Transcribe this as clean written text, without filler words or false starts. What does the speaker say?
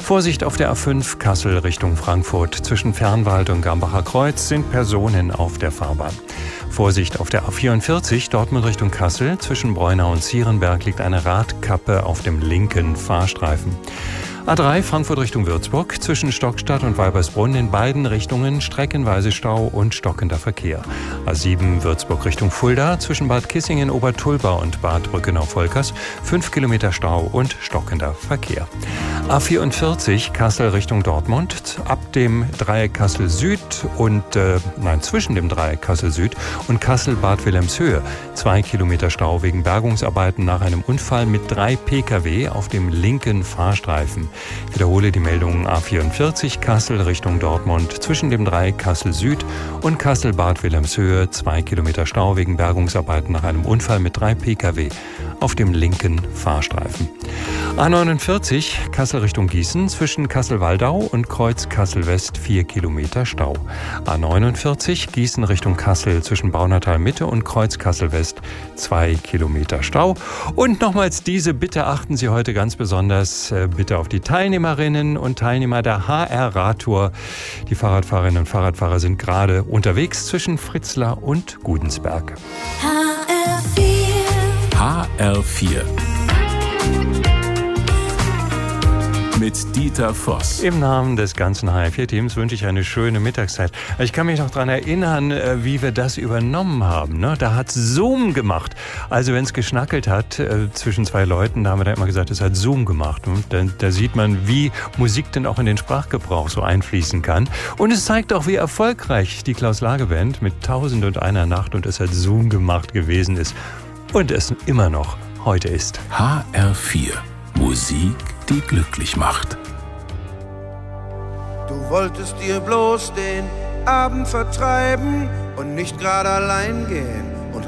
Vorsicht auf der A5 Kassel Richtung Frankfurt. Zwischen Fernwald und Gambacher Kreuz sind Personen auf der Fahrbahn. Vorsicht auf der A44 Dortmund Richtung Kassel. Zwischen Breunau und Zierenberg liegt eine Radkappe auf dem linken Fahrstreifen. A3 Frankfurt Richtung Würzburg. Zwischen Stockstadt und Weibersbrunn in beiden Richtungen streckenweise Stau und stockender Verkehr. A7 Würzburg Richtung Fulda. Zwischen Bad Kissingen, Obertulba und Bad Brückenau-Volkers 5 Kilometer Stau und stockender Verkehr. A44 Kassel Richtung Dortmund. Ab dem Dreieck Kassel Süd und zwischen dem Dreieck Kassel Süd und Kassel-Bad Wilhelmshöhe 2 Kilometer Stau wegen Bergungsarbeiten nach einem Unfall mit 3 Pkw auf dem linken Fahrstreifen. Ich wiederhole die Meldung: A44 Kassel Richtung Dortmund. Zwischen dem Dreieck Kassel Süd und Kassel-Bad Wilhelmshöhe 2 Kilometer Stau wegen Bergungsarbeiten nach einem Unfall mit 3 Pkw auf dem linken Fahrstreifen. A49 Kassel Richtung Gießen. Zwischen Kassel-Waldau und Kreuz Kassel-West 4 Kilometer Stau. A49 Gießen Richtung Kassel. Zwischen Baunatal Mitte und Kreuz Kassel-West 2 Kilometer Stau. Und nochmals diese Bitte: achten Sie heute ganz besonders bitte auf die Teilnehmerinnen und Teilnehmer der HR-Radtour. Die Fahrradfahrerinnen und Fahrradfahrer sind gerade unterwegs zwischen Fritzlar und Gudensberg. HR4 mit Dieter Voss. Im Namen des ganzen HR4-Teams wünsche ich eine schöne Mittagszeit. Ich kann mich noch daran erinnern, wie wir das übernommen haben. Da hat Zoom gemacht. Also wenn es geschnackelt hat zwischen zwei Leuten, da haben wir da immer gesagt, es hat Zoom gemacht. Und da sieht man, wie Musik denn auch in den Sprachgebrauch so einfließen kann. Und es zeigt auch, wie erfolgreich die Klaus-Lage-Band mit 1001 Nacht und es hat Zoom gemacht gewesen ist. Und es immer noch heute ist. HR4 Musik, die glücklich macht. Du wolltest dir bloß den Abend vertreiben und nicht gerade allein gehen.